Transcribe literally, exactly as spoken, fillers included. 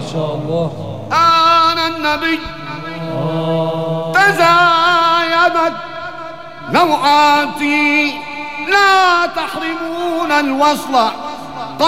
شاء الله. أنا النبي تزايدت نوعاتي لا تحرمون الوصل